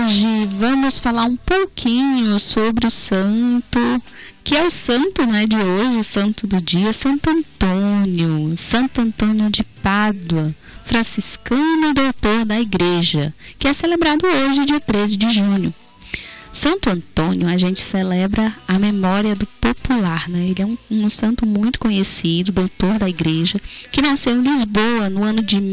hoje vamos falar um pouquinho sobre o santo, que é o santo, né, de hoje, o santo do dia, Santo Antônio de Pádua, franciscano e doutor da Igreja, que é celebrado hoje, dia 13 de junho. Santo Antônio, a gente celebra a memória do popular, né? Ele é um santo muito conhecido, doutor da Igreja, que nasceu em Lisboa no ano de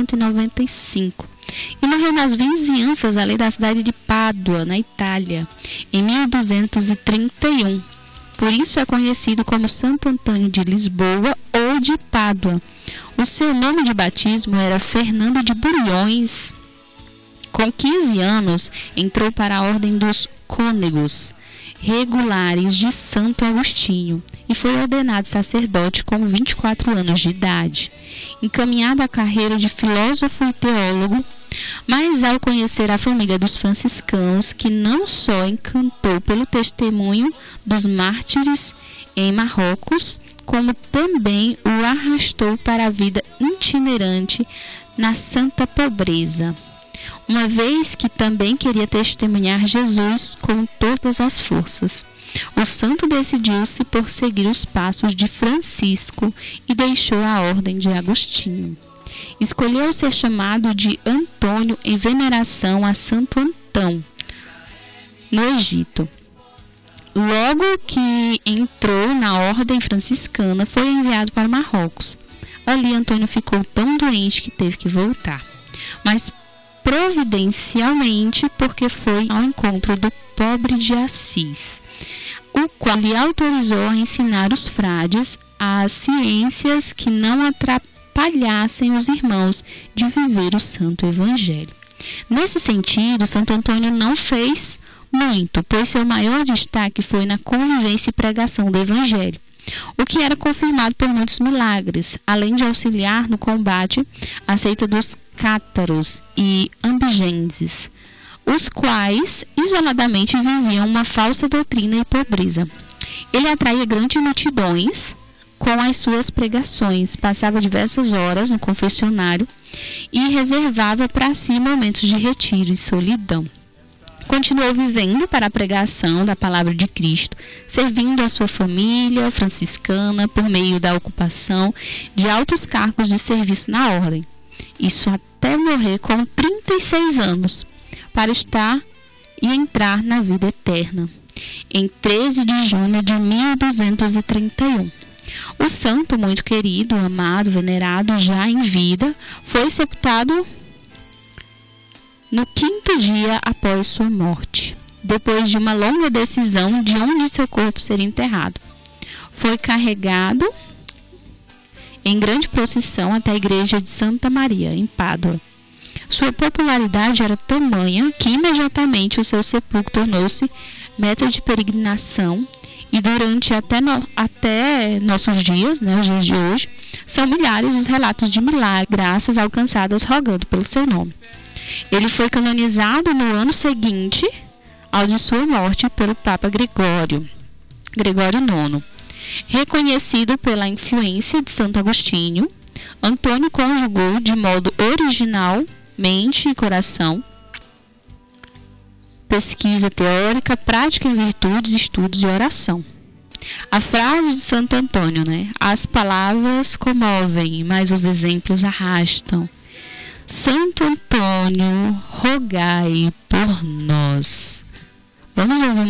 1195 e morreu nas vizinhanças ali da cidade de Pádua, na Itália, em 1231. Por isso é conhecido como Santo Antônio de Lisboa ou de Pádua. O seu nome de batismo era Fernando de Bulhões. Com 15 anos, entrou para a ordem dos cônegos regulares de Santo Agostinho e foi ordenado sacerdote com 24 anos de idade. Encaminhado à carreira de filósofo e teólogo, mas ao conhecer a família dos franciscanos, que não só encantou pelo testemunho dos mártires em Marrocos, como também o arrastou para a vida itinerante na santa pobreza, uma vez que também queria testemunhar Jesus com todas as forças. O santo decidiu-se por seguir os passos de Francisco e deixou a ordem de Agostinho. Escolheu ser chamado de Antônio em veneração a Santo Antão, no Egito. Logo que entrou na ordem franciscana, foi enviado para Marrocos. Ali, Antônio ficou tão doente que teve que voltar, mas providencialmente porque foi ao encontro do pobre de Assis, o qual lhe autorizou a ensinar os frades as ciências que não atrapalhassem os irmãos de viver o santo evangelho. Nesse sentido, Santo Antônio não fez muito, pois seu maior destaque foi na convivência e pregação do evangelho, o que era confirmado por muitos milagres, além de auxiliar no combate à seita dos cátaros e ambigenses, os quais isoladamente viviam uma falsa doutrina e pobreza. Ele atraía grandes multidões com as suas pregações, passava diversas horas no confessionário e reservava para si momentos de retiro e solidão. Continuou vivendo para a pregação da palavra de Cristo, servindo a sua família franciscana por meio da ocupação de altos cargos de serviço na ordem. Isso até morrer com 36 anos, para estar e entrar na vida eterna, em 13 de junho de 1231. O santo, muito querido, amado, venerado já em vida, foi sepultado no 5º dia após sua morte, depois de uma longa decisão de onde seu corpo seria enterrado. Foi carregado em grande procissão até a igreja de Santa Maria, em Pádua. Sua popularidade era tamanha que imediatamente o seu sepulcro tornou-se meta de peregrinação e durante até nossos dias, os dias de hoje, são milhares os relatos de milagres, graças alcançadas rogando pelo seu nome. Ele foi canonizado no ano seguinte ao de sua morte pelo Papa Gregório IX. Reconhecido pela influência de Santo Agostinho, Antônio conjugou de modo original mente e coração, pesquisa teórica, prática em virtudes, estudos e oração. A frase de Santo Antônio, as palavras comovem, mas os exemplos arrastam. Santo Antônio, rogai por nós. Vamos ouvir